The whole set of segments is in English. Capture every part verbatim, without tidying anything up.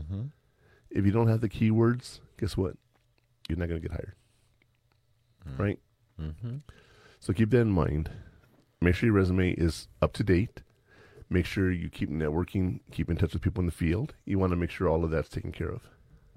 Mm-hmm. If you don't have the keywords, guess what? You're not going to get hired. Mm-hmm. Right? Mm-hmm. So keep that in mind. Make sure your resume is up to date. Make sure you keep networking, keep in touch with people in the field. You want to make sure all of that's taken care of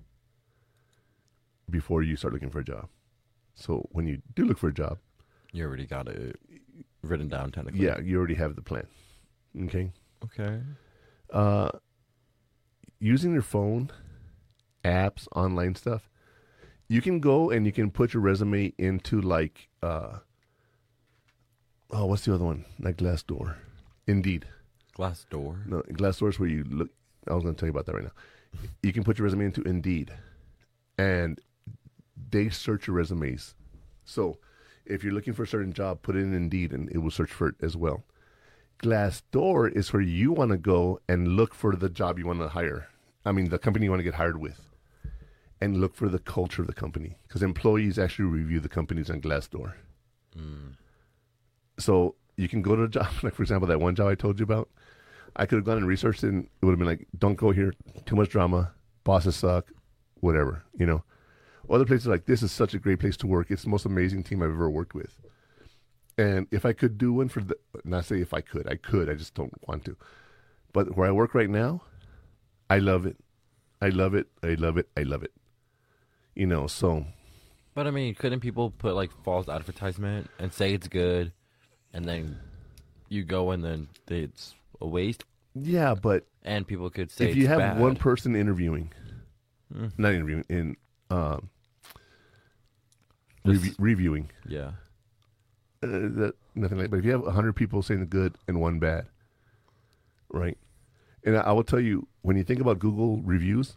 before you start looking for a job. So when you do look for a job, You already got it written down technically. yeah, you already have the plan. Okay? Okay. Uh, using your phone, apps, online stuff, you can go and you can put your resume into like, uh, oh, what's the other one? Like Glassdoor. Indeed. Glassdoor. No, Glassdoor is where you look. I was going to tell you about that right now. You can put your resume into Indeed, and they search your resumes. So if you're looking for a certain job, put it in Indeed, and it will search for it as well. Glassdoor is where you want to go and look for the job you want to hire. I mean, the company you want to get hired with, and look for the culture of the company, because employees actually review the companies on Glassdoor. Mm. So you can go to a job, like for example, that one job I told you about. I could have gone and researched it, and it would have been like, don't go here, too much drama, bosses suck, whatever, you know. Other places like, this is such a great place to work. It's the most amazing team I've ever worked with. And if I could do one for the, not say if I could, I could, I just don't want to. But where I work right now, I love it. I love it. I love it. I love it. You know, so. But I mean, couldn't people put like false advertisement and say it's good, and then you go and then it's a waste? Yeah, but And people could say if you it's have bad. one person interviewing, Mm. not interviewing, in um, Just- revi- reviewing, Yeah. uh, that, nothing like. But if you have a hundred people saying the good and one bad, right? And I, I will tell you, when you think about Google reviews,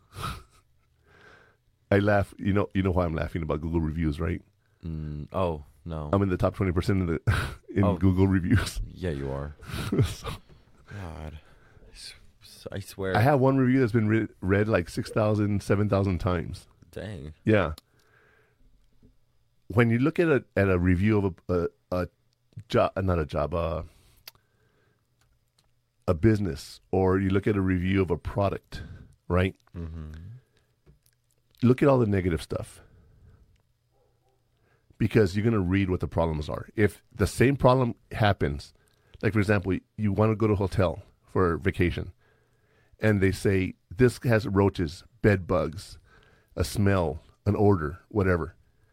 I laugh. You know, you know why I'm laughing about Google reviews, right? Mm, oh no. I'm in the top twenty percent of the in Oh. Google reviews. yeah, you are. So, God. I s- I swear. I have one review that's been re- read like six thousand, seven thousand times. Dang. Yeah. When you look at a at a review of a a, a job, not a job, uh, a business, or you look at a review of a product, right? Mm-hmm. Look at all the negative stuff, because you're going to read what the problems are. If the same problem happens, like for example, you want to go to a hotel for vacation, and they say this has roaches, bed bugs, a smell, an odor, whatever.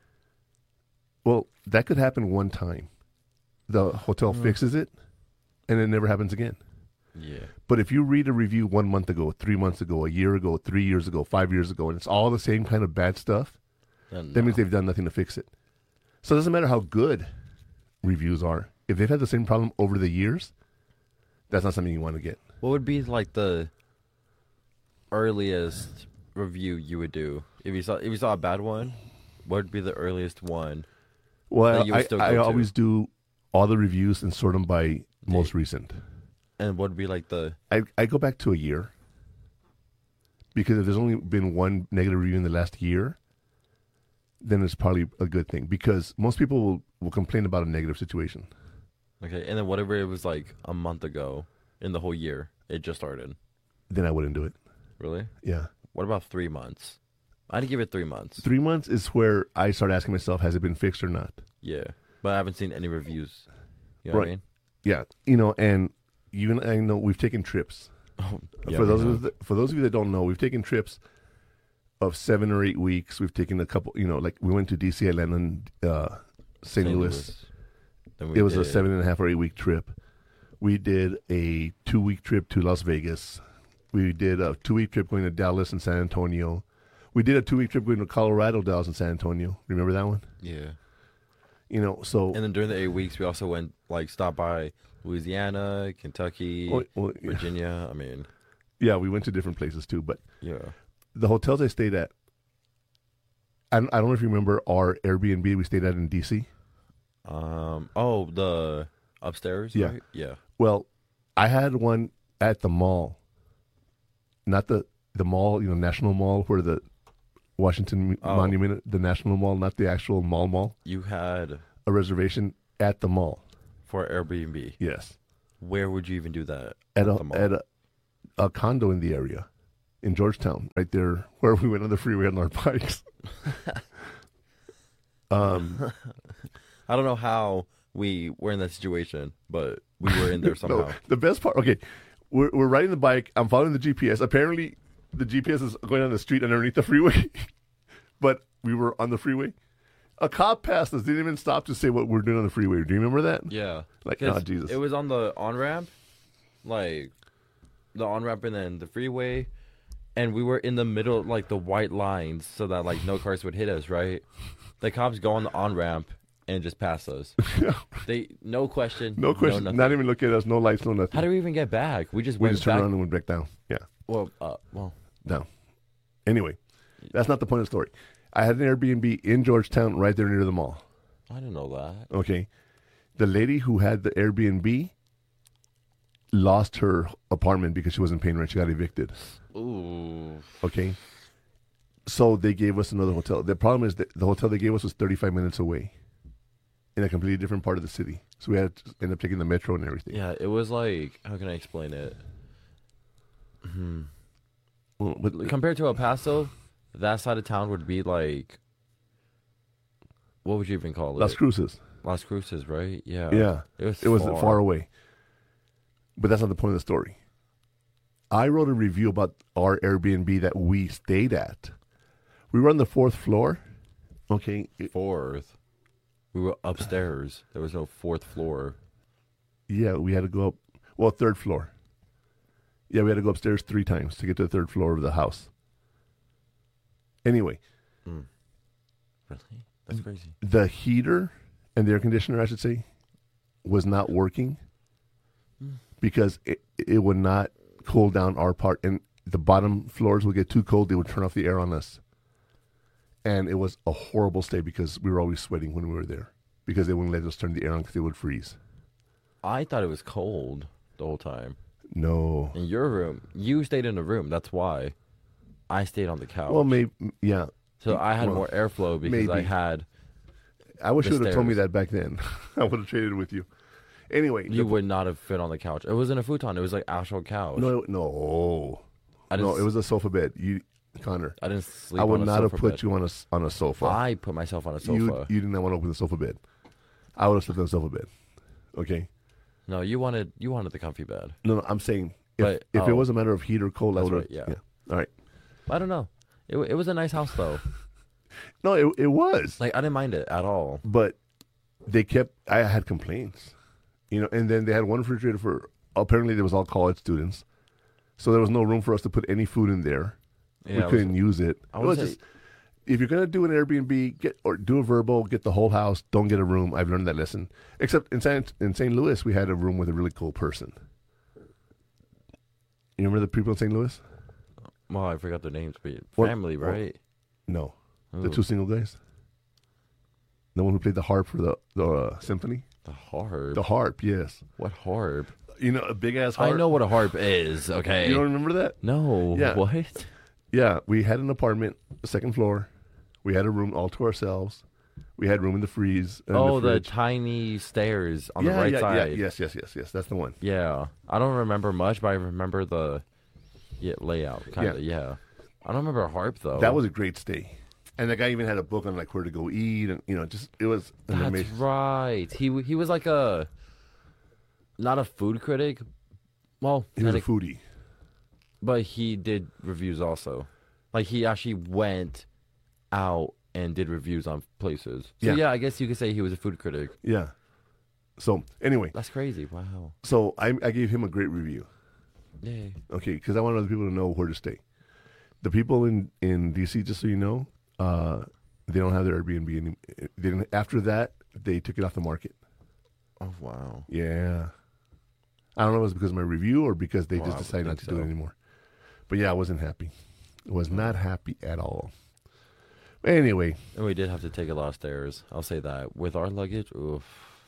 Well, that could happen one time. The hotel Mm. fixes it, and it never happens again. Yeah. But if you read a review one month ago, three months ago, a year ago, three years ago, five years ago, and it's all the same kind of bad stuff, Then that no. means they've done nothing to fix it. So it doesn't matter how good reviews are. If they've had the same problem over the years, that's not something you want to get. What would be like the earliest review you would do if you saw if you saw a bad one? What would be the earliest one? Well, That you would I, still I go to. always do all the reviews and sort them by most recent. And what would be like the I, I go back to a year, because if there's only been one negative review in the last year, then it's probably a good thing, because most people will, will complain about a negative situation. okay, and then whatever it was like a month ago in the whole year, it just started. Then I wouldn't do it. Really? Yeah. What about three months? I'd give it three months. Three months is where I start asking myself, has it been fixed or not? Yeah, but I haven't seen any reviews. You know what I Right. mean? Yeah. You know, and you and I know we've taken trips. Oh, yeah, for we those of have. us that, for those of you that don't know, we've taken trips of seven or eight weeks. We've taken a couple, you know, like we went to D C, Atlanta, and uh, Saint Louis. Then we It was a did- seven and a half or eight week trip. We did a two week trip to Las Vegas. We did a two week trip going to Dallas and San Antonio. We did a two week trip going to Colorado, Dallas, and San Antonio. Remember that one? Yeah. You know, so And then during the eight weeks, we also went like stopped by Louisiana, Kentucky, well, well, yeah. Virginia. I mean, yeah, we went to different places too. But yeah. the hotels I stayed at, I don't, I don't know if you remember our Airbnb we stayed at in D C. Um. Oh, the upstairs. Yeah. Right? Yeah. Well, I had one at the mall, not the the mall, you know, National Mall, where the Washington Mu- Oh. Monument, the National Mall, not the actual mall mall. You had A reservation at the mall. for Airbnb. Yes, Where would you even do that? at the a mall? at a, a condo in the area, in Georgetown, right there where we went on the freeway on our bikes. um, I don't know how we were in that situation, but we were in there somehow. no, the best part, okay, we're, we're riding the bike. I'm following the G P S. Apparently, the G P S is going on the street underneath the freeway, but we were on the freeway. A cop passed us, didn't even stop to say what we're doing on the freeway. Do you remember that? Yeah. Like, 'Cause oh, Jesus. It was on the on-ramp, like, the on-ramp and then the freeway, and we were in the middle, like, the white lines, so that, like, no cars would hit us, right? The cops go on the on-ramp and just pass us. They, no question. No question. No Not even look at us. No lights, no nothing. How do we even get back? We just we went just turned back. around and went back down. Yeah. Well, uh, well. No. Anyway, that's not the point of the story. I had an Airbnb in Georgetown right there near the mall. I didn't know that. Okay. The lady who had the Airbnb lost her apartment because she wasn't paying rent. She got evicted. Ooh. Okay. So they gave us another hotel. The problem is that the hotel they gave us was thirty-five minutes away in a completely different part of the city. So we had to end up taking the metro and everything. Yeah, it was like, how can I explain it? Hmm. Well, but Compared to El Paso, that side of town would be like, what would you even call it? Las Cruces. Las Cruces, right? Yeah. Yeah. It was It was far. far away. But that's not the point of the story. I wrote a review about our Airbnb that we stayed at. We were on the fourth floor. Okay. It- Fourth. We were upstairs. There was no fourth floor. yeah, we had to go up. Well, third floor. Yeah, we had to go upstairs three times to get to the third floor of the house. Anyway, Mm. Really? That's crazy. the heater and the air conditioner, I should say, was not working because it, it would not cool down our part. And the bottom floors would get too cold. They would turn off the air on us. And it was a horrible stay because we were always sweating when we were there because they wouldn't let us turn the air on because they would freeze. I thought it was cold the whole time. No. In your room, you stayed in a room. That's why. I stayed on the couch. Well, maybe, yeah. so I had well, more airflow because I maybe. had. I wish the you would have told me stairs. that back then. I would have traded with you. Anyway. You the- would not have fit on the couch. It wasn't a futon. It was like actual couch. No, no. I didn't, No, it was a sofa bed. You, Connor. I didn't sleep. I would on a not have sofa put bed. you on a s- on a sofa. I put myself on a sofa. You you did not want to open the sofa bed. I would have slept on the sofa bed. Okay. No, you wanted you wanted the comfy bed. No, no. I'm saying if But, if it oh. was a matter of heat or cold, I That's would have. right, yeah. All right. I don't know. It it was a nice house though. No, it it was. Like I didn't mind it at all. But they kept. I had complaints. You know, and then they had one refrigerator for. Apparently, there was all college students, so there was no room for us to put any food in there. Yeah, we I was- couldn't use it. I It was would just. say- If you're gonna do an Airbnb, get or do a verbal, get the whole house. Don't get a room. I've learned that lesson. Except in San in Saint Louis, we had a room with a really cool person. You remember the people in Saint Louis? Well, I forgot their names, but What- family, what- right? No, the Ooh, two single guys. The one who played the harp for the the uh, symphony. the harp. The harp, yes. What harp? You know, a big ass harp. I know what a harp is. Okay. You don't remember that? no. Yeah. What? Yeah, we had an apartment, second floor. We had a room all to ourselves. We had room in the freeze. in Oh, the, fridge. tiny stairs on yeah, the right yeah, side. Yeah, yes, yes, yes, yes. That's the one. Yeah. I don't remember much, but I remember the yeah, layout. Kind of. Yeah. I don't remember a harp though. That was a great stay. And the guy even had a book on like where to go eat, and you know, just it was an That's amazing. right. He w- he was like a not a food critic. Well, He was a technic- foodie. but he did reviews also. Like he actually went out and did reviews on places. So Yeah. yeah, I guess you could say he was a food critic. Yeah. So anyway, That's crazy. Wow. so I I gave him a great review. Yay. Okay, because I want other people to know where to stay. The people in in D C, just so you know, uh, they don't have their Airbnb any. They didn't, after that, they took it off the market. Oh wow. Yeah. I don't know if it was because of my review or because they Well, I just would decided not think to do it so. anymore. But yeah, I wasn't happy. I was not happy at all. Anyway, And we did have to take a lot of stairs. I'll say that with our luggage. Oof.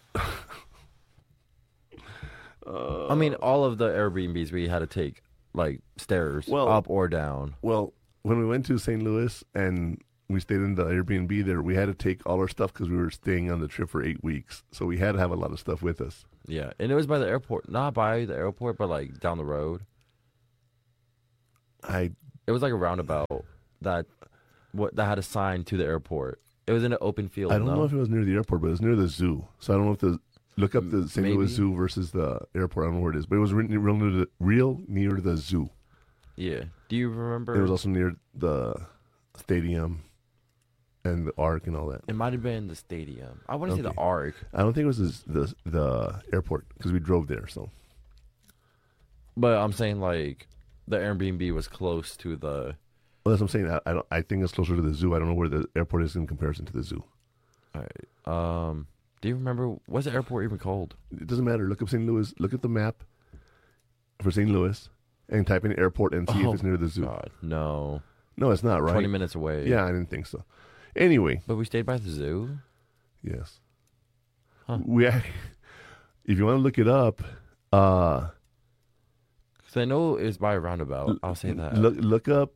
uh, I mean, all of the Airbnbs we had to take like stairs, Well- up or down. well, when we went to Saint Louis and we stayed in the Airbnb there, we had to take all our stuff because we were staying on the trip for eight weeks. So we had to have a lot of stuff with us. Yeah, and it was by the airport, not by the airport, but like down the road. I It was like a roundabout that what that had a sign to the airport. It was in an open field. I don't no? know if it was near the airport, but it was near the zoo. So I don't know if the look up the Saint Maybe. Louis Zoo versus the airport. I don't know where it is, but it was re- real near the real near the zoo. Yeah. Do you remember? It was also near the stadium and the Arc and all that. It might have been the stadium. I want to say Okay. the Arc. I don't think it was the the, the airport because we drove there. So But I'm saying like the Airbnb was close to the. well, that's what I'm saying. I, I don't. I think it's closer to the zoo. I don't know where the airport is in comparison to the zoo. All right. Um. Do you remember what's the airport even called? It doesn't matter. Look up Saint Louis. Look at the map for Saint Louis and type in airport and see Oh, if it's near the zoo. God, no. No, it's not right. Twenty minutes away. Yeah, I didn't think so. Anyway, But we stayed by the zoo. yes. Huh. We. ac- If you want to look it up, uh, Because I know it's by a roundabout. I'll say that. look look up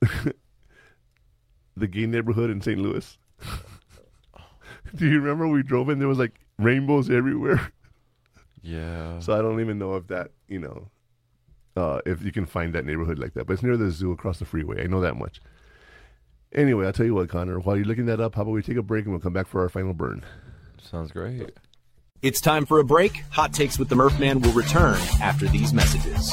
the gay neighborhood in Saint Louis. Do you remember we drove in? There was like rainbows everywhere. Yeah. So I don't even know if that, you know, uh, if you can find that neighborhood like that. But it's near the zoo across the freeway. I know that much. Anyway, I'll tell you what, Connor. While you're looking that up, how about we take a break and we'll come back for our final burn? Sounds great. It's time for a break. Hot Takes with the Murph Man will return after these messages.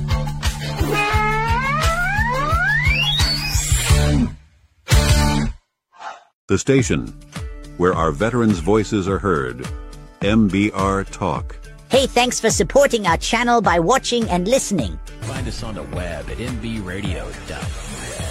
The station where our veterans' voices are heard. M B R Talk. Hey, thanks for supporting our channel by watching and listening. Find us on the web at m b radio dot com.